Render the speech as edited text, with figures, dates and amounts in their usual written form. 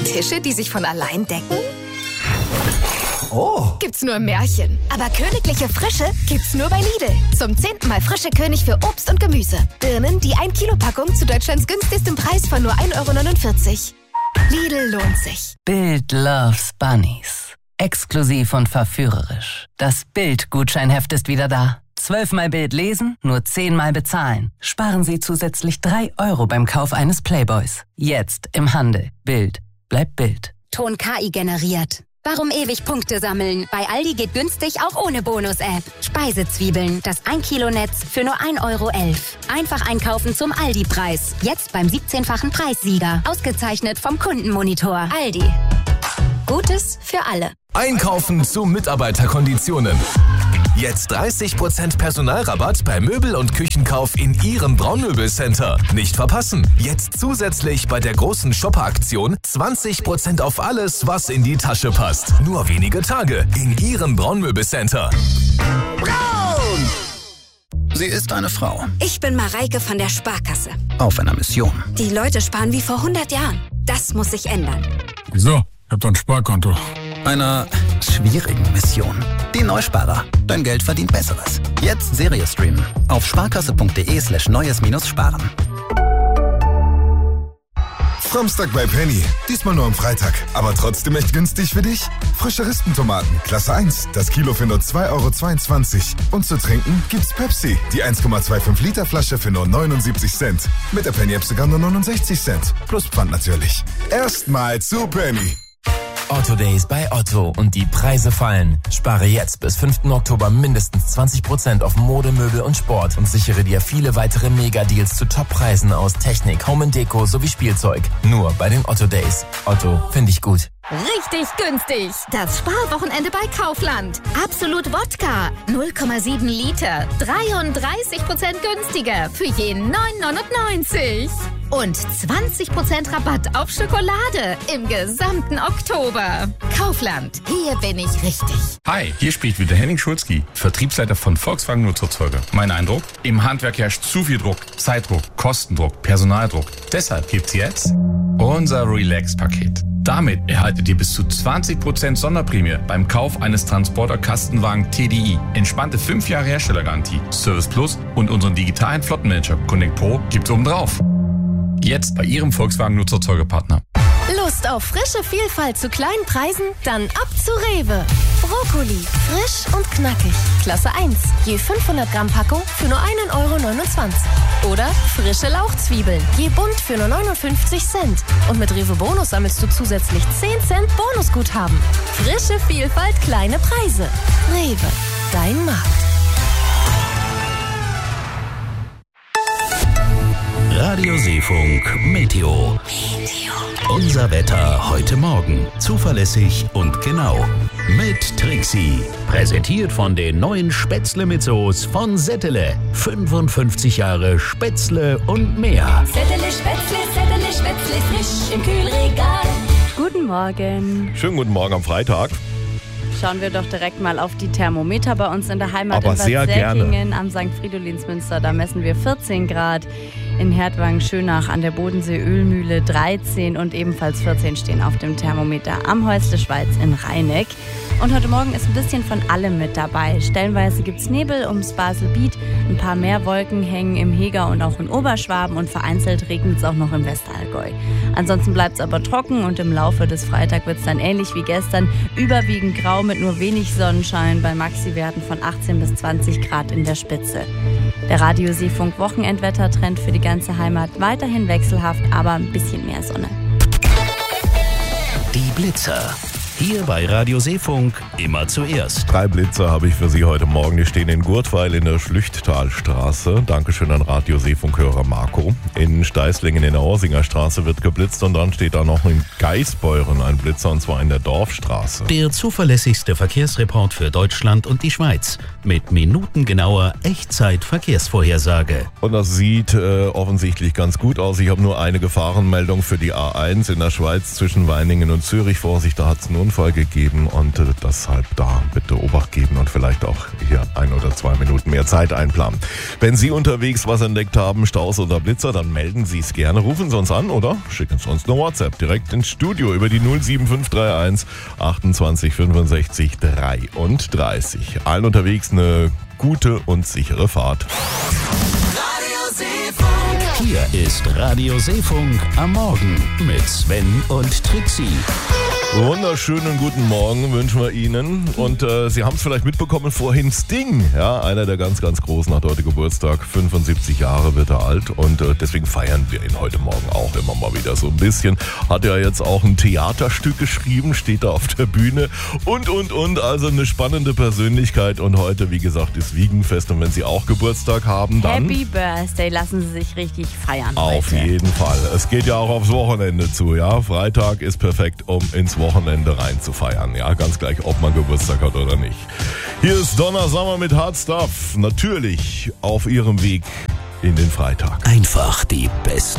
Tische, die sich von allein decken? Oh. Gibt's nur im Märchen. Aber königliche Frische gibt's nur bei Lidl. Zum 10. Mal frische König für Obst und Gemüse. Birnen, die 1 Kilo Packung zu Deutschlands günstigstem Preis von nur 1,49 €. Lidl lohnt sich. Bild loves Bunnies. Exklusiv und verführerisch. Das Bild-Gutscheinheft ist wieder da. 12-mal Bild lesen, nur 10-mal bezahlen. Sparen Sie zusätzlich 3 € beim Kauf eines Playboys. Jetzt im Handel. Bild bleibt Bild. Ton KI generiert. Warum ewig Punkte sammeln? Bei Aldi geht günstig auch ohne Bonus-App. Speisezwiebeln, das 1 Kilo Netz für nur 1,11 €. Einfach einkaufen zum Aldi-Preis. Jetzt beim 17-fachen Preissieger. Ausgezeichnet vom Kundenmonitor. Aldi. Gutes für alle. Einkaufen zu Mitarbeiterkonditionen. Jetzt 30% Personalrabatt bei Möbel- und Küchenkauf in Ihrem Braunmöbelcenter. Nicht verpassen. Jetzt zusätzlich bei der großen Shopper-Aktion 20% auf alles, was in die Tasche passt. Nur wenige Tage in Ihrem Braunmöbelcenter. Braun! Sie ist eine Frau. Ich bin Mareike von der Sparkasse. Auf einer Mission. Die Leute sparen wie vor 100 Jahren. Das muss sich ändern. Wieso? Ich hab doch ein Sparkonto. Einer schwierigen Mission. Die Neusparer. Dein Geld verdient Besseres. Jetzt Serie streamen. Auf sparkasse.de/neues-sparen. Samstag bei Penny. Diesmal nur am Freitag. Aber trotzdem echt günstig für dich. Frische Rispentomaten, Klasse 1. Das Kilo für nur 2,22 €. Und zu trinken gibt's Pepsi. Die 1,25 Liter Flasche für nur 79 Cent. Mit der Penny-App sogar nur 69 Cent. Plus Pfand natürlich. Erstmal zu Penny. Otto Days bei Otto und die Preise fallen. Spare jetzt bis 5. Oktober mindestens 20% auf Mode, Möbel und Sport und sichere dir viele weitere Mega-Deals zu Top-Preisen aus Technik, Home & Deko sowie Spielzeug. Nur bei den Otto Days. Otto, finde ich gut. Richtig günstig. Das Sparwochenende bei Kaufland. Absolut Wodka. 0,7 Liter. 33% günstiger. Für jeden 9,99 €. Und 20% Rabatt auf Schokolade im gesamten Oktober. Kaufland. Hier bin ich richtig. Hi, hier spricht wieder Henning Schulzki, Vertriebsleiter von Volkswagen Nutzerzeuger. Mein Eindruck? Im Handwerk herrscht zu viel Druck. Zeitdruck, Kostendruck, Personaldruck. Deshalb gibt's jetzt unser Relax-Paket. Damit erhaltet ihr bis zu 20% Sonderprämie beim Kauf eines Transporter-Kastenwagen TDI. Entspannte 5 Jahre Herstellergarantie, Service Plus und unseren digitalen Flottenmanager Connect Pro gibt's obendrauf. Jetzt bei Ihrem Volkswagen-Nutzerzeugerpartner. Lust auf frische Vielfalt zu kleinen Preisen? Dann ab zu Rewe. Brokkoli, frisch und knackig. Klasse 1, je 500 Gramm Packung für nur 1,29 € Oder frische Lauchzwiebeln, je bunt für nur 59 Cent. Und mit Rewe Bonus sammelst du zusätzlich 10 Cent Bonusguthaben. Frische Vielfalt, kleine Preise. Rewe, dein Markt. Radio Seefunk Meteo. Unser Wetter heute Morgen. Zuverlässig und genau. Mit Trixie. Präsentiert von den neuen Spätzle mit Soße von Settele. 55 Jahre Spätzle und mehr. Settele Spätzle, frisch im Kühlregal. Guten Morgen. Schönen guten Morgen am Freitag. Schauen wir doch direkt mal auf die Thermometer bei uns in der Heimat. Aber in Bad sehr Säckingen gerne. am St. Fridolinsmünster. Da messen wir 14 Grad. In Hertwangen-Schönach an der Bodensee-Ölmühle 13 und ebenfalls 14 stehen auf dem Thermometer am Häusle Schweiz in Rheineck. Und heute Morgen ist ein bisschen von allem mit dabei. Stellenweise gibt es Nebel ums Baselbiet, ein paar mehr Wolken hängen im Heger und auch in Oberschwaben und vereinzelt regnet es auch noch im Westallgäu. Ansonsten bleibt es aber trocken und im Laufe des Freitags wird es dann ähnlich wie gestern überwiegend grau mit nur wenig Sonnenschein bei Maxi-Werten von 18 bis 20 Grad in der Spitze. Der Radio Seefunk Wochenendwettertrend für die ganze Heimat weiterhin wechselhaft, aber ein bisschen mehr Sonne. Die Blitzer. Hier bei Radio Seefunk immer zuerst. 3 Blitzer habe ich für Sie heute Morgen. Die stehen in Gurtweil in der Schlüchttalstraße. Dankeschön an Radio Seefunk-Hörer Marco. In Steißlingen in der Orsinger Straße wird geblitzt und dann steht da noch in Geisbeuren ein Blitzer und zwar in der Dorfstraße. Der zuverlässigste Verkehrsreport für Deutschland und die Schweiz. Mit minutengenauer Echtzeit-Verkehrsvorhersage. Und das sieht offensichtlich ganz gut aus. Ich habe nur eine Gefahrenmeldung für die A1 in der Schweiz zwischen Weiningen und Zürich. Vorsicht, da hat es nur Unfall gegeben und deshalb da bitte Obacht geben und vielleicht auch hier 1 oder 2 Minuten mehr Zeit einplanen. Wenn Sie unterwegs was entdeckt haben, Staus oder Blitzer, dann melden Sie es gerne. Rufen Sie uns an oder schicken Sie uns eine WhatsApp direkt ins Studio über die 07531 28 65 33. Allen unterwegs eine gute und sichere Fahrt. Hier ist Radio Seefunk am Morgen mit Sven und Trixie. Wunderschönen guten Morgen wünschen wir Ihnen. Und Sie haben es vielleicht mitbekommen, vorhin Sting, ja, einer der ganz, ganz Großen, hat heute Geburtstag. 75 Jahre wird er alt und deswegen feiern wir ihn heute Morgen auch immer mal wieder so ein bisschen. Hat er jetzt auch ein Theaterstück geschrieben, steht da auf der Bühne und. Also eine spannende Persönlichkeit. Und heute, wie gesagt, ist Wiegenfest. Und wenn Sie auch Geburtstag haben, dann... Happy Birthday, lassen Sie sich richtig feiern Auf heute. jeden Fall. Es geht ja auch aufs Wochenende zu, ja. Freitag ist perfekt, um ins Wochenende rein zu feiern, ja. Ganz gleich, ob man Geburtstag hat oder nicht. Hier ist Donna Summer mit Hard Stuff. Natürlich auf Ihrem Weg in den Freitag. Einfach die beste